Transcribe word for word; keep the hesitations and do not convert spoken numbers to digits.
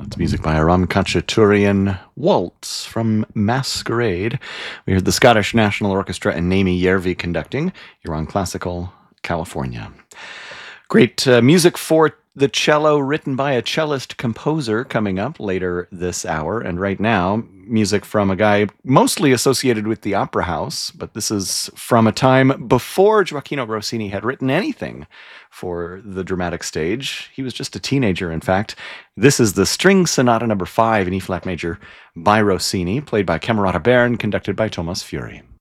It's music by Aram Khachaturian. Waltz from Masquerade. We heard the Scottish National Orchestra and Naomi Järvi conducting. You're on Classical California. Great uh, music for the cello written by a cellist composer coming up later this hour. And right now, music from a guy mostly associated with the Opera House, but this is from a time before Gioachino Rossini had written anything for the dramatic stage. He was just a teenager, in fact. This is the String Sonata number five in E-flat major by Rossini, played by Camerata Bern, conducted by Thomas Fury.